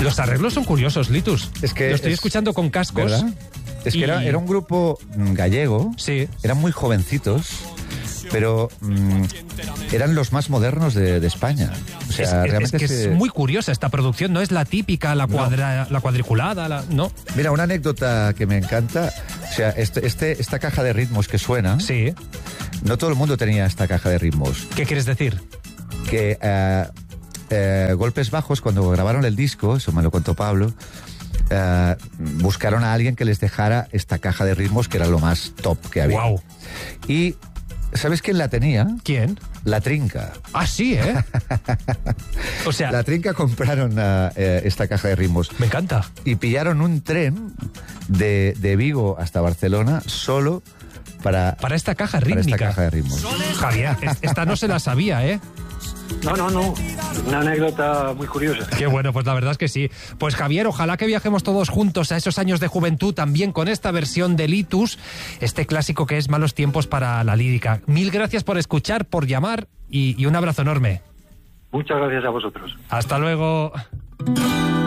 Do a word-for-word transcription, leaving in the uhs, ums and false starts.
Los arreglos son curiosos, Litus. Es que Lo estoy es, escuchando con cascos. ¿verdad? Es que y... era, era un grupo gallego. Sí. Eran muy jovencitos, pero mmm, eran los más modernos de, de España. O sea, es, es, realmente es que se... es muy curiosa esta producción, no es la típica, la, cuadra, no. la cuadriculada, la, no. Mira, una anécdota que me encanta, o sea, este, este, esta caja de ritmos que suena, sí. no todo el mundo tenía esta caja de ritmos. ¿Qué quieres decir? Que eh, eh, Golpes Bajos, cuando grabaron el disco, eso me lo contó Pablo, eh, buscaron a alguien que les dejara esta caja de ritmos, que era lo más top que había. Wow. Y ¿sabes quién la tenía? ¿Quién? La Trinca. Ah, sí, ¿eh? O sea... La Trinca compraron uh, eh, esta caja de ritmos. Me encanta. Y pillaron un tren de, de Vigo hasta Barcelona solo para... Para esta caja rítmica. Para esta caja de ritmos. Javier, esta no se la sabía, ¿eh? No, no, no. Una anécdota muy curiosa. Qué bueno, pues la verdad es que sí. Pues Javier, ojalá que viajemos todos juntos a esos años de juventud también con esta versión de Litus, este clásico que es Malos tiempos para la lírica. Mil gracias por escuchar, por llamar y, y un abrazo enorme. Muchas gracias a vosotros. Hasta luego.